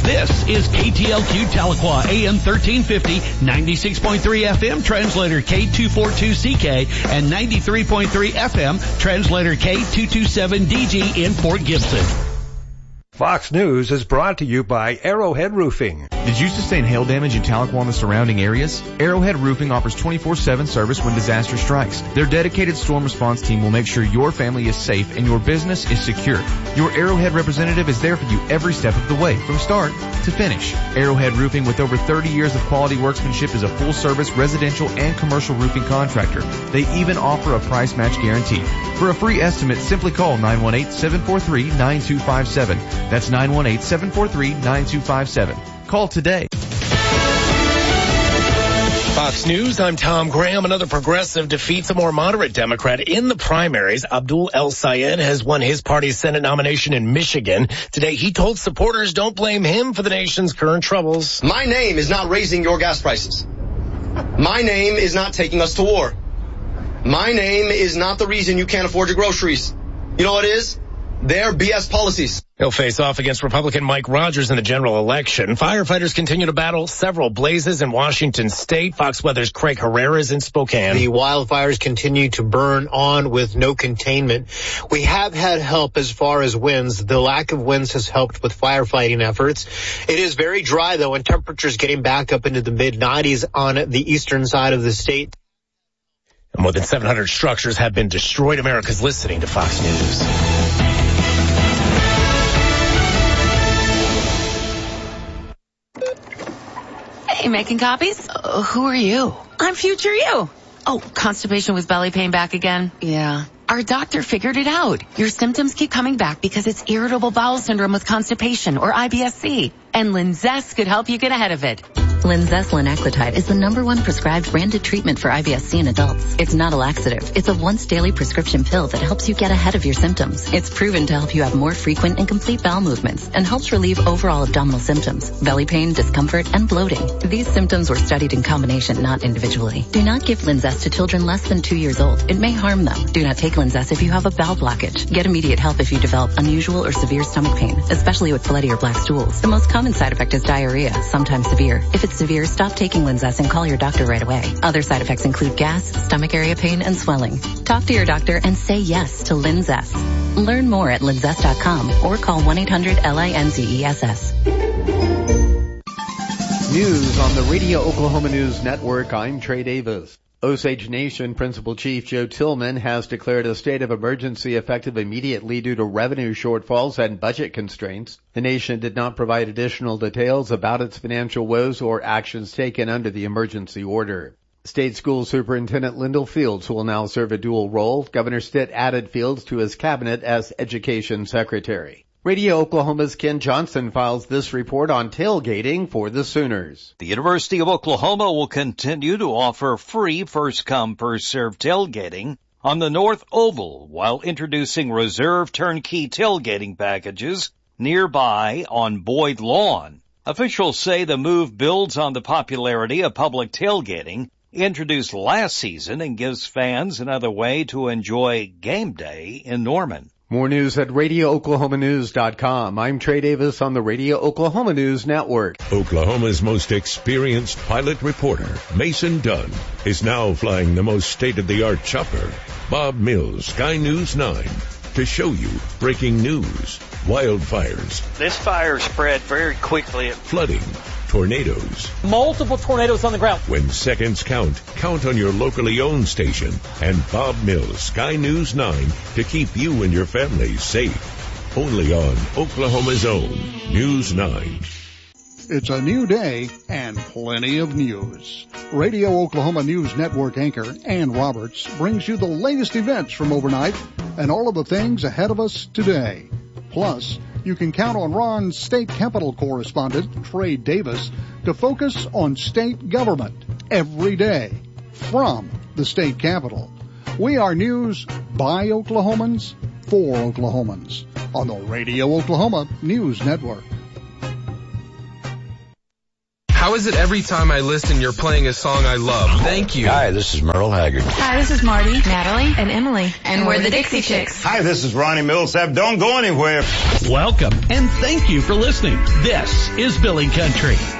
This is KTLQ Tahlequah, AM 1350, 96.3 FM, translator K242CK, and 93.3 FM, translator K227DG in Fort Gibson. Fox News is brought to you by Arrowhead Roofing. Did you sustain hail damage in Tahlequah and the surrounding areas? Arrowhead Roofing offers 24/7 service when disaster strikes. Their dedicated storm response team will make sure your family is safe and your business is secure. Your Arrowhead representative is there for you every step of the way, from start to finish. Arrowhead Roofing, with over 30 years of quality workmanship, is a full-service residential and commercial roofing contractor. They even offer a price match guarantee. For a free estimate, simply call 918-743-9257. That's 918-743-9257. Call today. Fox News, I'm Tom Graham. Another progressive defeats a more moderate Democrat in the primaries. Abdul El-Sayed has won his party's Senate nomination in Michigan. Today, he told supporters don't blame him for the nation's current troubles. My name is not raising your gas prices. My name is not taking us to war. My name is not the reason you can't afford your groceries. You know what it is? Their BS policies. He'll face off against Republican Mike Rogers in the general election. Firefighters continue to battle several blazes in Washington State. Fox Weather's Craig Herrera is in Spokane. The wildfires continue to burn on with no containment. We have had help as far as winds. The lack of winds has helped with firefighting efforts. It is very dry, though, and temperatures getting back up into the mid-90s on the eastern side of the state. More than 700 structures have been destroyed. America's listening to Fox News. Hey, making copies? Who are you? I'm future you. Oh, constipation with belly pain back again? Yeah. Our doctor figured it out. Your symptoms keep coming back because it's irritable bowel syndrome with constipation, or IBS-C. And Linzess could help you get ahead of it. Linzess linaclotide is the #1 prescribed branded treatment for IBS-C in adults. It's not a laxative. It's a once daily prescription pill that helps you get ahead of your symptoms. It's proven to help you have more frequent and complete bowel movements and helps relieve overall abdominal symptoms, belly pain, discomfort, and bloating. These symptoms were studied in combination, not individually. Do not give Linzess to children less than 2 years old. It may harm them. Do not take Linzess if you have a bowel blockage. Get immediate help if you develop unusual or severe stomach pain, especially with bloody or black stools. The most common side effect is diarrhea, sometimes severe. If it's severe, stop taking Linzess and call your doctor right away. Other side effects include gas, stomach area pain, and swelling. Talk to your doctor and say yes to Linzess. Learn more at linzess.com or call 1-800-LINZESS. News on the Radio Oklahoma News Network. I'm Trey Davis. Osage Nation Principal Chief Joe Tillman has declared a state of emergency effective immediately due to revenue shortfalls and budget constraints. The nation did not provide additional details about its financial woes or actions taken under the emergency order. State School Superintendent Lyndall Fields will now serve a dual role. Governor Stitt added Fields to his cabinet as Education Secretary. Radio Oklahoma's Ken Johnson files this report on tailgating for the Sooners. The University of Oklahoma will continue to offer free first-come, first-served tailgating on the North Oval while introducing reserve turnkey tailgating packages nearby on Boyd Lawn. Officials say the move builds on the popularity of public tailgating introduced last season and gives fans another way to enjoy game day in Norman. More news at RadioOklahomaNews.com. I'm Trey Davis on the Radio Oklahoma News Network. Oklahoma's most experienced pilot reporter, Mason Dunn, is now flying the most state-of-the-art chopper, Bob Mills, Sky News 9, to show you breaking news, wildfires. This fire spread very quickly. Flooding, tornadoes. Multiple tornadoes on the ground. When seconds count, count on your locally owned station and Bob Mills, Sky News 9, to keep you and your family safe. Only on Oklahoma's own News 9. It's a new day and plenty of news. Radio Oklahoma News Network anchor Ann Roberts brings you the latest events from overnight and all of the things ahead of us today. Plus, you can count on Ron's state capitol correspondent, Trey Davis, to focus on state government every day from the state capitol. We are news by Oklahomans for Oklahomans on the Radio Oklahoma News Network. How is it every time I listen you're playing a song I love? Thank you. Hi, this is Merle Haggard. Hi, this is Marty, Natalie, and Emily. And we're the Dixie Chicks. Hi, this is Ronnie Millsap. Don't go anywhere. Welcome, and thank you for listening. This is Billy Country.